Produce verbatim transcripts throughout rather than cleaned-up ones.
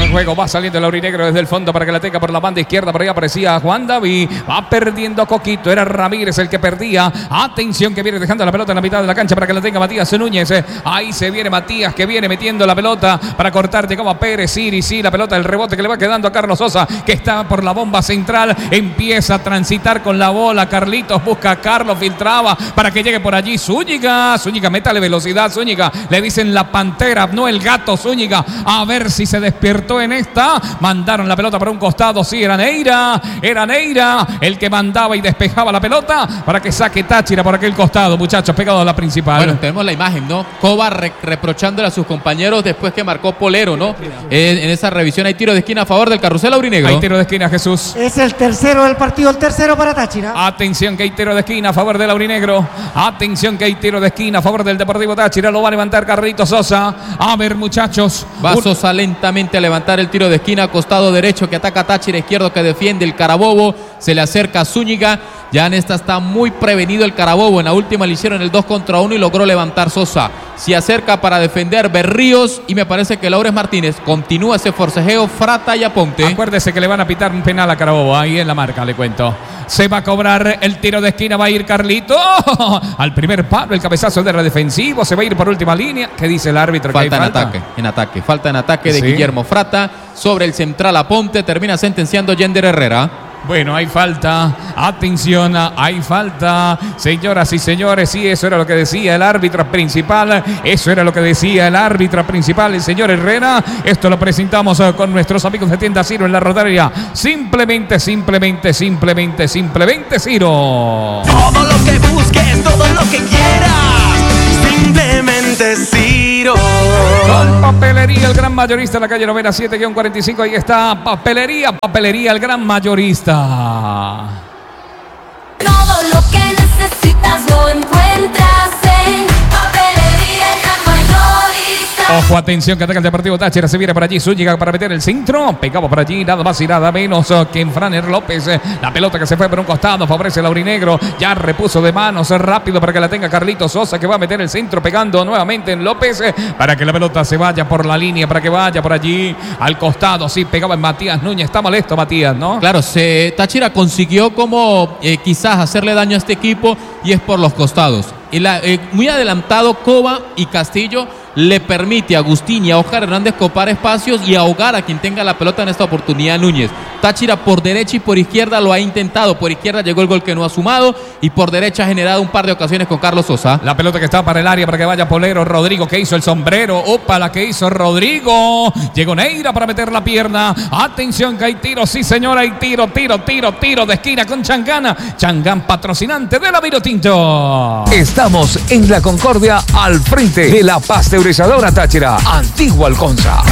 en juego. Va saliendo el aurinegro desde el fondo para que la tenga por la banda izquierda. Por ahí aparecía Juan David. Va perdiendo Coquito. Era Ramírez el que perdía. Atención que viene dejando la pelota en la mitad de la cancha para que la tenga Matías Núñez. Ahí se viene Matías que viene metiendo la pelota para cortar. Llegaba Pérez. Siri, sí, la pelota, el rebote que le va quedando a Carlos Sosa, que está por la bomba central. Empieza a transitar con la bola. Carlitos busca a Carlos. Filtraba para que llegue por allí Zúñiga. Zúñiga, métale velocidad. Zúñiga. Le dicen la pantera, no el gato. Zúñiga. A ver si se despertó en esta. Mandaron la pelota para un costado. Sí, era Neira. Era Neira el que mandaba y despejaba la pelota para que saque Táchira por aquel costado, muchachos, pegado a la principal. Bueno, tenemos la imagen, ¿no? Coba re reprochándole a sus compañeros después que marcó Polero, ¿no? Eh, en esa revisión hay tiro de esquina a favor del Carrusel aurinegro. Hay tiro de esquina, Jesús. Es el tercero del partido, el tercero para Táchira. Atención que hay tiro de esquina a favor del aurinegro. Atención que hay tiro de esquina a favor del Deportivo Táchira. Lo va a levantar Carlitos Sosa. A ver, muchachos. Va Sosa lentamente a levantar el tiro de esquina, costado derecho que ataca Táchira, izquierdo que defiende el Carabobo. Se le acerca a Zúñiga. Ya en esta está muy prevenido el Carabobo. En la última le hicieron el dos contra uno y logró levantar Sosa. Se acerca para defender Berríos y me parece que Laures Martínez continúa ese forcejeo. Frata y Aponte. Acuérdese que le van a pitar un penal a Carabobo. Ahí en la marca, le cuento. Se va a cobrar el tiro de esquina. Va a ir Carlito al primer palo. El cabezazo de redefensivo. Se va a ir por última línea. ¿Qué dice el árbitro? Falta, en falta? ataque. En ataque. Falta en ataque de ¿Sí? Guillermo Frata sobre el central Aponte. Termina sentenciando Yender Herrera. Bueno, hay falta, atención, hay falta, señoras y señores, sí, eso era lo que decía el árbitro principal, eso era lo que decía el árbitro principal, el señor Herrera. Esto lo presentamos con nuestros amigos de Tienda Ciro en la rotaria. Simplemente, simplemente, simplemente, simplemente Ciro. Todo lo que busques, todo lo que quieras, simplemente Ciro. Con Papelería el Gran Mayorista en la calle Novena siete guión cuarenta y cinco. Ahí está Papelería, Papelería el Gran Mayorista. Todo lo que necesitas lo encuentras en Papelería el Gran Mayorista. Ojo, atención, que ataca el Deportivo Táchira. Se viene por allí Zúñiga para meter el centro. Pegamos por allí, nada más y nada menos que en Franer López. La pelota que se fue por un costado, favorece el aurinegro. Ya repuso de manos rápido para que la tenga Carlitos Sosa, que va a meter el centro pegando nuevamente en López para que la pelota se vaya por la línea, para que vaya por allí al costado. Sí, pegaba en Matías Núñez. Está molesto Matías, ¿no? Claro, se, Táchira consiguió como eh, quizás hacerle daño a este equipo y es por los costados. Y la, eh, muy adelantado Coba y Castillo le permite a Agustín y a Oscar Hernández copar espacios y ahogar a quien tenga la pelota en esta oportunidad Núñez. Táchira por derecha y por izquierda lo ha intentado. Por izquierda llegó el gol que no ha sumado y por derecha ha generado un par de ocasiones con Carlos Sosa. La pelota que está para el área para que vaya Polero. Rodrigo que hizo el sombrero. Opa, la que hizo Rodrigo. Llegó Neira para meter la pierna. Atención que hay tiro. Sí, señora, hay tiro, tiro, tiro, tiro de esquina con Changana. Changán, patrocinante de la Vinotinto. Estamos en la Concordia al frente de la pasteurizadora Táchira. Antigua Alconza.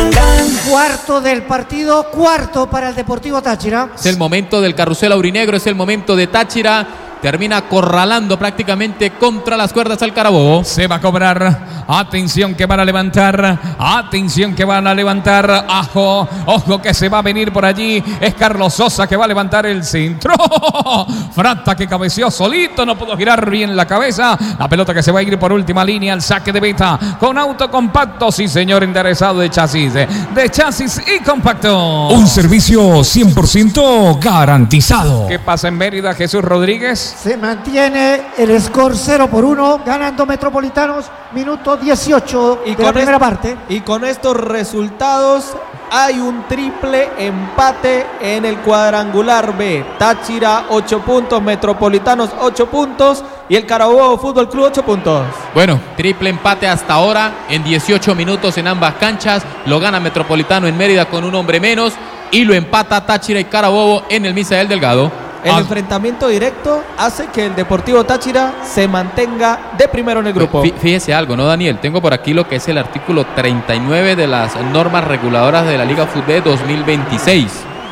Cuarto del partido, cuarto para el Deportivo Táchira. Es el momento del Carrusel aurinegro, es el momento de Táchira. Termina acorralando prácticamente contra las cuerdas al Carabobo. Se va a cobrar. Atención que van a levantar. Atención que van a levantar. Ajo. Ojo que se va a venir por allí. Es Carlos Sosa que va a levantar el centro. Frata que cabeceó solito. No pudo girar bien la cabeza. La pelota que se va a ir por última línea. El saque de beta. Con auto compacto. Sí, señor, interesado de chasis. De chasis y compacto. Un servicio cien por ciento garantizado. ¿Qué pasa en Mérida, Jesús Rodríguez? Se mantiene el score cero por uno, ganando Metropolitanos, minuto dieciocho y de la primera parte. Y con estos resultados hay un triple empate en el cuadrangular B. Táchira ocho puntos, Metropolitanos ocho puntos y el Carabobo Fútbol Club ocho puntos. Bueno, triple empate hasta ahora en dieciocho minutos en ambas canchas. Lo gana Metropolitano en Mérida con un hombre menos y lo empata Táchira y Carabobo en el Misael Delgado. El ah. enfrentamiento directo hace que el Deportivo Táchira se mantenga de primero en el grupo. Fíjese algo, ¿no, Daniel? Tengo por aquí lo que es el artículo treinta y nueve de las normas reguladoras de la Liga Fútbol dos mil veintiséis.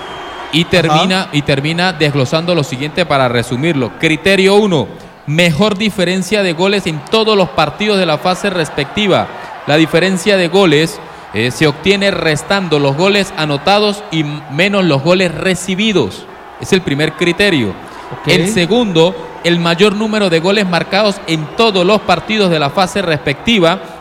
Y termina, y termina desglosando lo siguiente para resumirlo. Criterio uno. Mejor diferencia de goles en todos los partidos de la fase respectiva. La diferencia de goles eh, se obtiene restando los goles anotados y menos los goles recibidos. Es el primer criterio. Okay. El segundo, el mayor número de goles marcados en todos los partidos de la fase respectiva.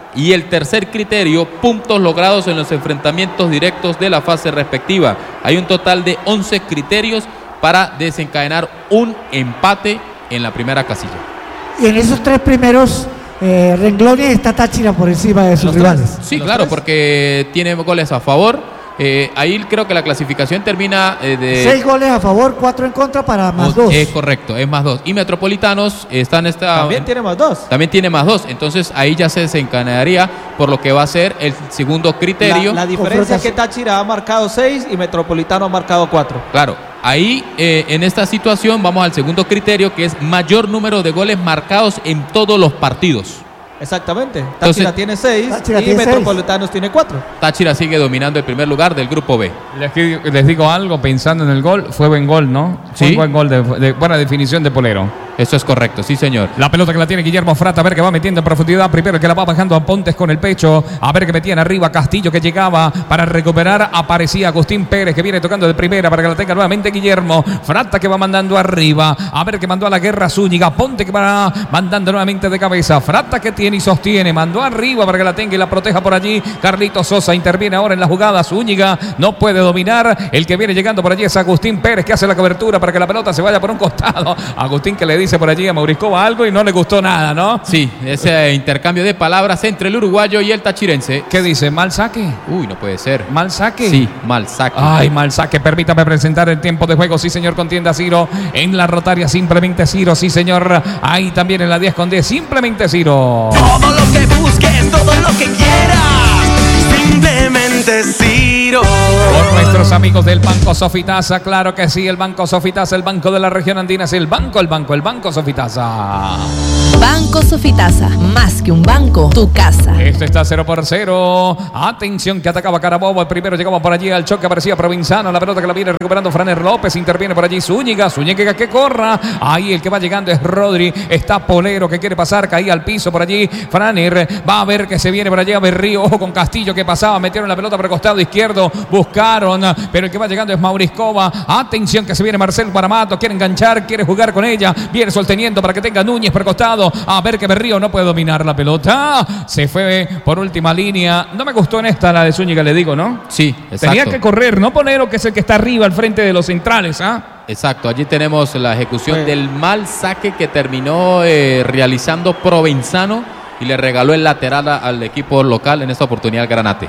Y el tercer criterio, puntos logrados en los enfrentamientos directos de la fase respectiva. Hay un total de once criterios para desencadenar un empate en la primera casilla. Y en esos tres primeros eh, renglones está Táchira por encima de sus Los rivales. tres. Sí, claro, porque tiene goles a favor. Eh, ahí creo que la clasificación termina eh, de... Seis goles a favor, cuatro en contra para más dos. Es correcto, es más dos. Y Metropolitanos está en esta... También tiene más dos. También tiene más dos. Entonces ahí ya se desencadenaría por lo que va a ser el segundo criterio. La, la diferencia es que Táchira ha marcado seis y Metropolitano ha marcado cuatro. Claro, ahí eh, en esta situación vamos al segundo criterio, que es mayor número de goles marcados en todos los partidos. Exactamente. Entonces, Táchira tiene seis Táchira y tiene Metropolitanos tiene cuatro. Táchira sigue dominando el primer lugar del grupo B. Les, digo- les digo algo, pensando en el gol, fue buen gol, ¿no? Fue Sí. un buen gol de, de buena definición de Polero. Eso es correcto, sí señor. La pelota que la tiene Guillermo Frata, a ver que va metiendo en profundidad. Primero que la va bajando a Pontes con el pecho. A ver que metían arriba Castillo, que llegaba para recuperar. Aparecía Agustín Pérez, que viene tocando de primera para que la tenga nuevamente Guillermo. Frata que va mandando arriba. A ver que mandó a la guerra Zúñiga. Ponte que va mandando nuevamente de cabeza. Frata que tiene y sostiene. Mandó arriba para que la tenga y la proteja por allí. Carlitos Sosa interviene ahora en la jugada. Zúñiga no puede dominar. El que viene llegando por allí es Agustín Pérez, que hace la cobertura para que la pelota se vaya por un costado. Agustín que le dice por allí a Mauriskova algo y no le gustó nada, ¿no? Sí, ese intercambio de palabras entre el uruguayo y el tachirense. ¿Qué dice? ¿Mal saque? Uy, no puede ser. ¿Mal saque? Sí, mal saque. Ay, mal saque. Permítame presentar el tiempo de juego. Sí, señor, contienda Ciro. En la rotaria, simplemente Ciro. Sí, señor. Ahí también en la diez con diez. Simplemente Ciro. Todo lo que busques, todo lo que quieras, simplemente Ciro. Por nuestros amigos del Banco Sofitasa, claro que sí, el Banco Sofitasa, el banco de la región andina, es el banco, el banco, el Banco Sofitasa. Banco Sofitasa, más que un banco, tu casa. Esto está cero por cero. Atención que atacaba Carabobo. El primero llegaba por allí al choque. Aparecía Provenzano. La pelota que la viene recuperando Franer López. Interviene por allí Zúñiga. Zúñiga que corra. Ahí el que va llegando es Rodri. Está Polero que quiere pasar. Caía al piso por allí. Franer va a ver que se viene por allí a Berrío. Ojo con Castillo que pasaba. Metieron la pelota por el costado izquierdo. Buscaron. Pero el que va llegando es Mauriskova. Atención que se viene Marcel Paramato. Quiere enganchar. Quiere jugar con ella. Viene solteniendo para que tenga Núñez por el costado. A ver que Berrío no puede dominar la pelota. Se fue por última línea. No me gustó en esta la de Zúñiga, le digo, ¿no? Sí, exacto. Tenía que correr, no Polero, que es el que está arriba al frente de los centrales, ¿ah? Exacto, allí tenemos la ejecución Pues- del mal saque que terminó eh, realizando Provenzano y le regaló el lateral a- al equipo local, en esta oportunidad Granate.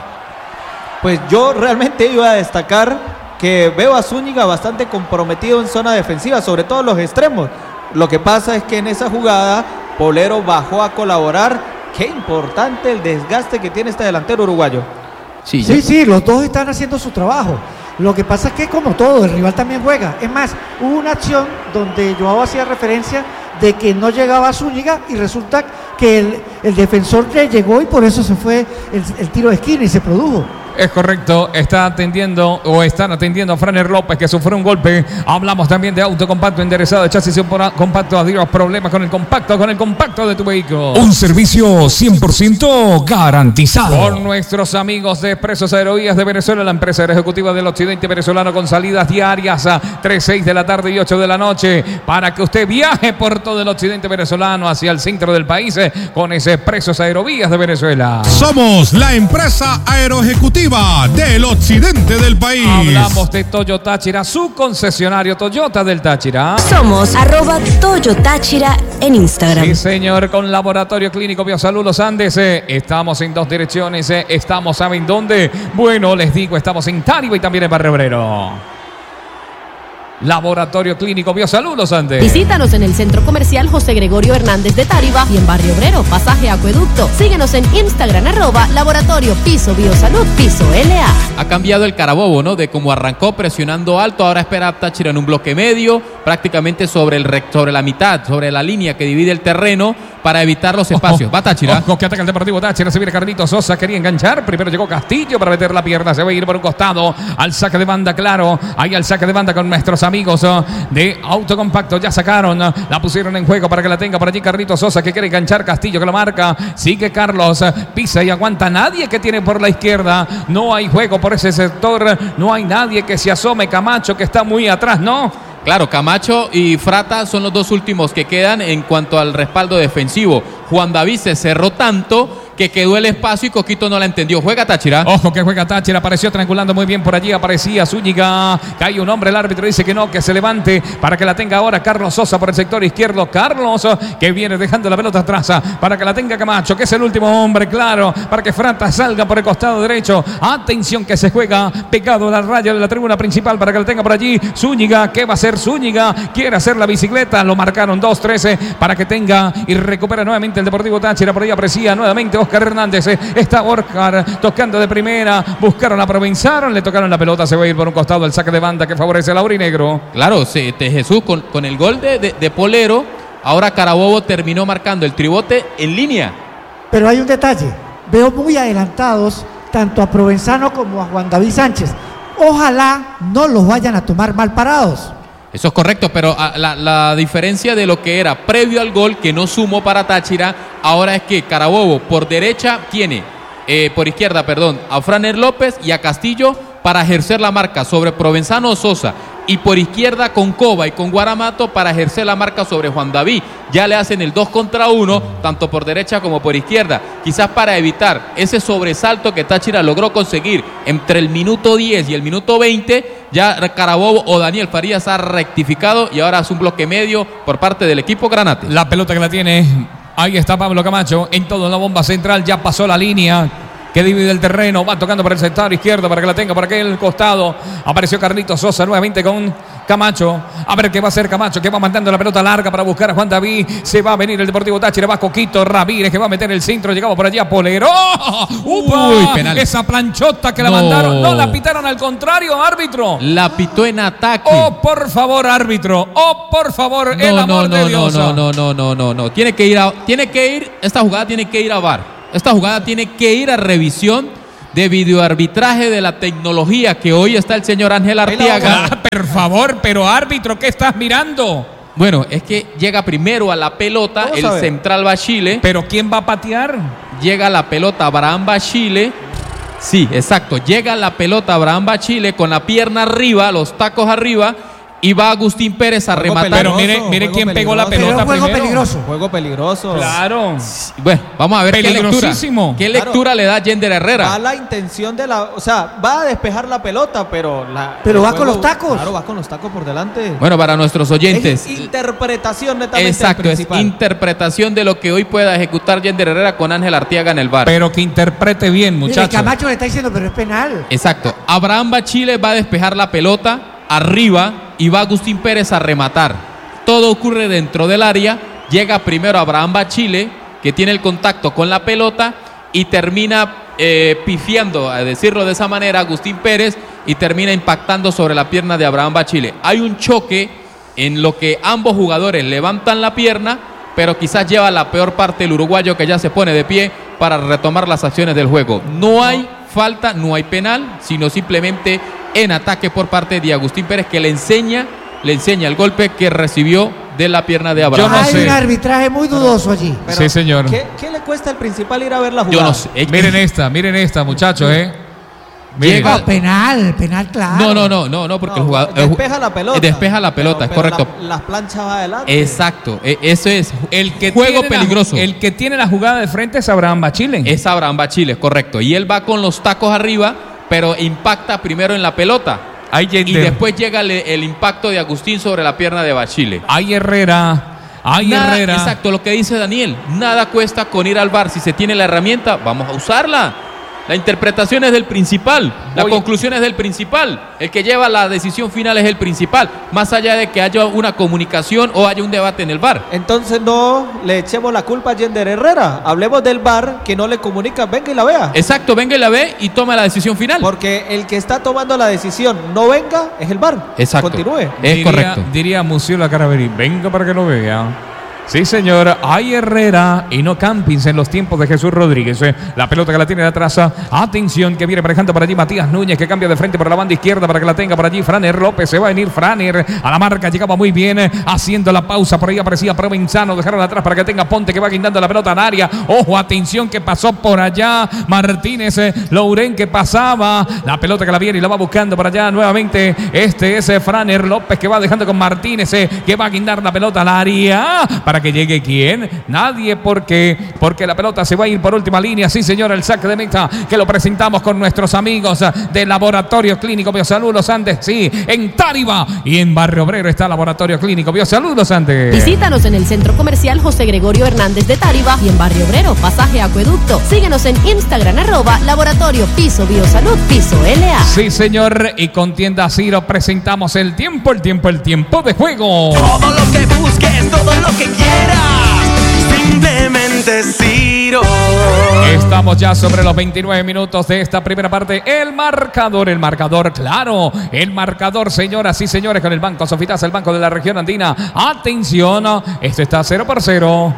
Pues yo realmente iba a destacar que veo a Zúñiga bastante comprometido en zona defensiva, sobre todo en los extremos. Lo que pasa es que en esa jugada Polero bajó a colaborar. Qué importante el desgaste que tiene este delantero uruguayo. Sí, Sí, sí, los dos están haciendo su trabajo. Lo que pasa es que como todo, el rival también juega. Es más, hubo una acción donde Joao hacía referencia de que no llegaba a Zúñiga y resulta que el, el defensor le llegó y por eso se fue el, el tiro de esquina y se produjo. Es correcto, está atendiendo o están atendiendo a Franer López que sufrió un golpe. Hablamos también de auto compacto enderezado de chasis compacto. Adiós, problemas con el compacto, con el compacto de tu vehículo. Un servicio cien por ciento garantizado. Por nuestros amigos de Expresos Aerovías de Venezuela, la empresa ejecutiva del occidente venezolano con salidas diarias a tres, seis de la tarde y ocho de la noche para que usted viaje por todo el occidente venezolano hacia el centro del país eh, con ese Expresos Aerovías de Venezuela. Somos la empresa aeroejecutiva del occidente del país. Hablamos de Toyo Táchira, su concesionario Toyota del Táchira. Somos arroba Toyo Táchira en Instagram. Sí, señor, con Laboratorio Clínico Biosalud Los Andes. eh, estamos en dos direcciones. eh, estamos, ¿saben dónde? Bueno, les digo, estamos en Táriba y también en Barrio Obrero. Laboratorio Clínico Biosalud Los Andes. Visítanos en el Centro Comercial José Gregorio Hernández de Táriba y en Barrio Obrero, Pasaje Acueducto. Síguenos en Instagram, arroba Laboratorio Piso Biosalud Piso L A. Ha cambiado el Carabobo, ¿no? De cómo arrancó presionando alto, ahora espera a Táchira en un bloque medio, prácticamente sobre, el rec- sobre la mitad, sobre la línea que divide el terreno para evitar los espacios. Va Táchira. Ojo que ataca el Deportivo Táchira. Se viene Carlitos Sosa. Quería enganchar. Primero llegó Castillo para meter la pierna. Se va a ir por un costado. Al saque de banda, claro. Ahí al saque de banda con nuestros amigos uh, de Autocompacto. Ya sacaron. Uh, la pusieron en juego para que la tenga por allí Carlitos Sosa que quiere enganchar. Castillo que lo marca. Sigue Carlos. Uh, pisa y aguanta. Nadie que tiene por la izquierda. No hay juego por ese sector. No hay nadie que se asome. Camacho que está muy atrás, ¿no? Claro, Camacho y Frata son los dos últimos que quedan en cuanto al respaldo defensivo. Juan David se cerró tanto que que quedó el espacio y Coquito no la entendió. Juega Táchira. Ojo que juega Táchira, apareció triangulando muy bien por allí, aparecía Zúñiga, cae un hombre, el árbitro dice que no, que se levante para que la tenga ahora Carlos Sosa por el sector izquierdo. Carlos que viene dejando la pelota atrás para que la tenga Camacho, que es el último hombre, claro, para que Franta salga por el costado derecho. Atención que se juega pegado a la raya de la tribuna principal para que la tenga por allí Zúñiga. ¿Qué va a hacer Zúñiga? Quiere hacer la bicicleta, lo marcaron dos trece para que tenga y recupera nuevamente el Deportivo Táchira. Por ahí aprecia nuevamente Oscar Hernández. Está Oscar tocando de primera, buscaron a Provenzano, le tocaron la pelota, se va a ir por un costado el saque de banda que favorece al aurinegro. Claro, sí, te, Jesús, con, con el gol de, de, de Polero, ahora Carabobo terminó marcando el tribote en línea. Pero hay un detalle, veo muy adelantados tanto a Provenzano como a Juan David Sánchez. Ojalá no los vayan a tomar mal parados. Eso es correcto, pero a, la, la diferencia de lo que era previo al gol, que no sumó para Táchira, ahora es que Carabobo por derecha tiene, eh, por izquierda, perdón, a Franer López y a Castillo para ejercer la marca sobre Provenzano Sosa, y por izquierda con Cova y con Guaramato para ejercer la marca sobre Juan David. Ya le hacen el dos contra uno, tanto por derecha como por izquierda, quizás para evitar ese sobresalto que Táchira logró conseguir entre el minuto diez y el minuto veinte. Ya Carabobo o Daniel Farías ha rectificado y ahora es un bloque medio por parte del equipo Granate. La pelota que la tiene, ahí está Pablo Camacho en toda la bomba central, ya pasó la línea que divide el terreno, va tocando por el sector izquierdo para que la tenga por aquel costado. Apareció Carlitos Sosa nuevamente con Camacho. A ver qué va a hacer Camacho, que va mandando la pelota larga para buscar a Juan David. Se va a venir el Deportivo Táchira, va Coquito Ramírez que va a meter el centro. Llegaba por allí a Polero. ¡Upa! Uy, penal. Esa planchota que la No. mandaron, no la pitaron, al contrario, árbitro. La pitó en ataque. Oh, por favor, árbitro. Oh, por favor, el No, amor no, de no, Dios. no, no, no, no, no, no. Tiene que ir a, tiene que ir, esta jugada tiene que ir a V A R. Esta jugada tiene que ir a revisión de videoarbitraje de la tecnología, que hoy está el señor Ángel Arteaga. Ah, por favor, pero árbitro, ¿qué estás mirando? Bueno, es que llega primero a la pelota Vamos el a ver. central Bachile. ¿Pero quién va a patear? Llega la pelota Abraham Bachile. Sí, exacto. Llega la pelota Abraham Bachile con la pierna arriba, los tacos arriba. Y va Agustín Pérez a Juego rematar. Pero mire, Peligroso, mire juego quién pegó la peligroso. pelota Pero juego primero. peligroso. Juego peligroso. Claro. Bueno, vamos a ver qué lectura, Peligrosísimo. qué Claro. lectura le da Yender Herrera. Va la intención de la, o sea, va a despejar la pelota, pero la, Pero el va con los tacos. Claro, va con los tacos por delante. Bueno, para nuestros oyentes. Es interpretación netamente Exacto, del es principal. interpretación de lo que hoy pueda ejecutar Yender Herrera con Ángel Arteaga en el V A R. Pero que interprete bien, Mire, muchachos. Camacho le está diciendo, pero es penal. Exacto. Abraham Bachile va a despejar la pelota arriba y va Agustín Pérez a rematar. Todo ocurre dentro del área. Llega primero Abraham Bachile, que tiene el contacto con la pelota y termina eh, pifiando, a decirlo de esa manera, Agustín Pérez, y termina impactando sobre la pierna de Abraham Bachile. Hay un choque en lo que ambos jugadores levantan la pierna, pero quizás lleva la peor parte el uruguayo, que ya se pone de pie para retomar las acciones del juego. No hay falta, no hay penal, sino simplemente en ataque por parte de Agustín Pérez, que le enseña, le enseña el golpe que recibió de la pierna de Abraham. Yo no Hay sé. un arbitraje muy dudoso allí. Pero, Sí, señor. ¿qué, qué le cuesta al principal ir a ver la jugada? Yo no sé. Miren esta, miren esta, muchachos, ¿eh? Miren. Llega- No, penal, penal claro. No, no, no, no, no, porque No, el jugador el ju- despeja la pelota. Despeja la pelota, Pero- es pero correcto. la- las planchas va adelante. Exacto, e- eso es El que juego tiene peligroso. La, el que tiene la jugada de frente es Abraham Bachile. Es Abraham Bachile, correcto. Y él va con los tacos arriba, pero impacta primero en la pelota. Ahí Y Yender. después llega el, el impacto de Agustín sobre la pierna de Bachile. Hay Herrera. Hay Nada- Herrera. Exacto, lo que dice Daniel. Nada cuesta con ir al V A R. Si se tiene la herramienta, vamos a usarla. La interpretación es del principal. La Voy- conclusión es del principal. El que lleva la decisión final es el principal. Más allá de que haya una comunicación o haya un debate en el V A R. Entonces no le echemos la culpa a Yender Herrera. Hablemos del V A R que no le comunica. Venga y la vea. Exacto, venga y la ve y toma la decisión final. Porque el que está tomando la decisión no venga es el V A R. Exacto. Continúe. Es Diría- correcto. Diría Museo La Caraverí, venga para que lo vea. Sí, señor. Hay Herrera y no Campins en los tiempos de Jesús Rodríguez. Eh, La pelota que la tiene de atrás. Atención, que viene manejando por allí Matías Núñez, que cambia de frente por la banda izquierda para que la tenga por allí Franer López. Se va a venir Franer a la marca. Llegaba muy bien, eh, haciendo la pausa. Por ahí aparecía Provenzano. Dejaron atrás para que tenga Ponte, que va guindando la pelota al área. Ojo, atención, que pasó por allá Martínez eh, Louren, que pasaba. La pelota que la viene y la va buscando por allá nuevamente. Este es eh, Franer López, que va dejando con Martínez, eh, que va a guindar la pelota al área. para que llegue quién, nadie, porque porque la pelota se va a ir por última línea. Sí, señor, el saque de meta que lo presentamos con nuestros amigos del Laboratorio Clínico Biosalud Los Andes. Sí, en Táriba y en Barrio Obrero está Laboratorio Clínico Biosalud Los Andes. Visítanos en el Centro Comercial José Gregorio Hernández de Táriba y en Barrio Obrero, pasaje Acueducto. Síguenos en Instagram, arroba Laboratorio Piso Biosalud, Piso L A. Sí, señor, y con Tienda Ciro presentamos el tiempo, el tiempo, el tiempo de juego. Todo lo que busques, todo lo que quieras, simplemente Ciro. Estamos ya sobre los veintinueve minutos de esta primera parte. El marcador, el marcador, claro. El marcador, señoras y señores, con el Banco Sofitasa, el Banco de la Región Andina. Atención, esto está cero por cero.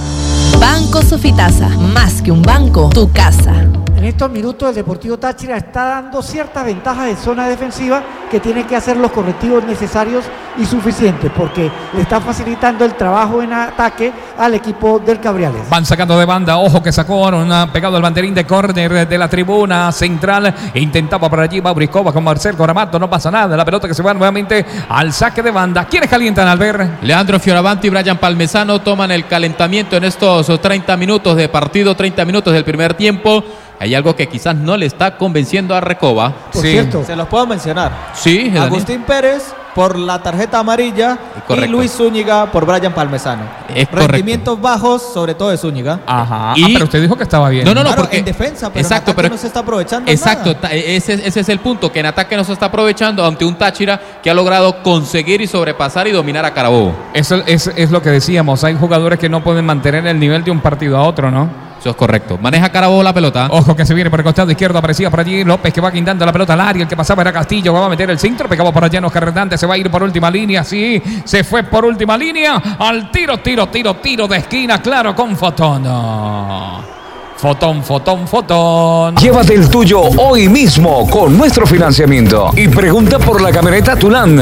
Banco Sofitasa, más que un banco, tu casa. En estos minutos el Deportivo Táchira está dando ciertas ventajas en zona defensiva que tiene que hacer los correctivos necesarios y suficientes porque le está facilitando el trabajo en ataque al equipo del Cabriales. Van sacando de banda, ojo que sacó una pegado al banderín de córner de la tribuna central e intentaba por allí Mauricova con Marcel Coramato, no pasa nada, la pelota que se va nuevamente al saque de banda. ¿Quiénes calientan, Albert? Leandro Fioravanti y Brian Palmesano toman el calentamiento en estos treinta minutos de partido, treinta minutos del primer tiempo. Hay algo que quizás no le está convenciendo a Recoba. Por sí. cierto, se los puedo mencionar. Sí, Agustín Pérez por la tarjeta amarilla. Correcto. Y Luis Zúñiga por Brian Palmesano. Es Rendimientos correcto. Bajos, sobre todo de Zúñiga. Ajá. Y, ah, pero usted dijo que estaba bien. No, no, no, claro, porque en defensa, pero exacto, en ataque pero no se está aprovechando exacto, nada. Ese, ese es el punto, que en ataque no se está aprovechando ante un Táchira que ha logrado conseguir y sobrepasar y dominar a Carabobo. Eso es, es lo que decíamos. Hay jugadores que no pueden mantener el nivel de un partido a otro, ¿no? Eso es correcto. Maneja Carabobo la pelota. Ojo que se viene por el costado izquierdo. Aparecía por allí López que va guindando la pelota al área. El que pasaba era Castillo. Va a meter el centro. Pegaba por allá Oscar Hernández. Se va a ir por última línea. Sí, se fue por última línea. Al tiro, tiro, tiro, tiro de esquina. Claro, con Fotón. Fotón, fotón, fotón. Llévate el tuyo hoy mismo con nuestro financiamiento y pregunta por la camioneta Tulán